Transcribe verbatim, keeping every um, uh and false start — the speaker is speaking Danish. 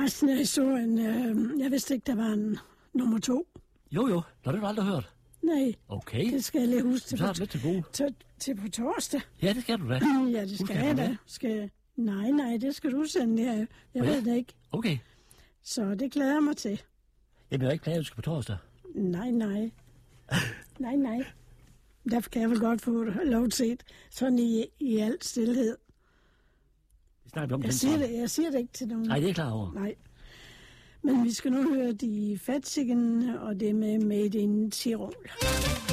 Resten af historien, øh, jeg vidste ikke, der var en nummer to. Jo, jo. Nå, det har du aldrig hørt. Nej, Okay. det skal jeg lige huske til, Så er på, det lidt til gode. til, til på torsdag. Ja, det skal du da. Ja, det skal Husk, jeg er du da. med? Skal... Nej, nej, det skal du sende. Jeg, jeg Ja. ved det ikke. Okay. Så det glæder jeg mig til. Jamen, jeg er ikke klar, at du skal på torsdag. Nej, nej. Nej, nej. Derfor kan jeg vel godt få lov til det. Sådan i, i al stillhed. Vi snakker om Jeg den siger, sang. det, jeg siger det ikke til nogen. Nej, det er jeg klar over. Nej. Men vi skal nu høre de Fattigen, og det med Made in Tirol.